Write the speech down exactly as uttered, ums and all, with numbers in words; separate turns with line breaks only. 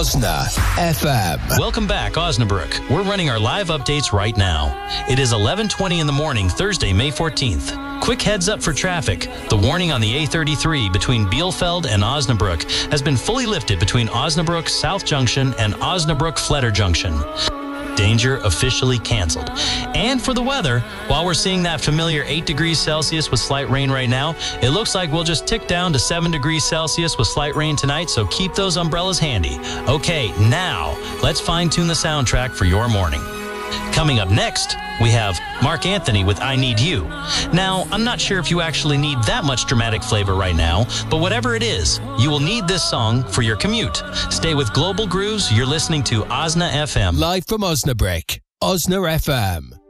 Osna F M.
Welcome back, Osnabrück. We're running our live updates right now. It is eleven twenty in the morning, Thursday, May fourteenth. Quick heads up for traffic. The warning on the A thirty-three between Bielefeld and Osnabrück has been fully lifted between Osnabrück South Junction and Osnabrück Fletter Junction. Danger officially canceled. And for the weather, while we're seeing that familiar eight degrees Celsius with slight rain right now, it looks like we'll just tick down to seven degrees Celsius with slight rain tonight, so keep those umbrellas handy. Okay, now let's fine-tune the soundtrack for your morning. Coming up next, we have Mark Anthony with I Need You. Now, I'm not sure if you actually need that much dramatic flavor right now, but whatever it is, you will need this song for your commute. Stay with Global Grooves. You're listening to Osna F M.
Live from Osnabrück, Osna F M.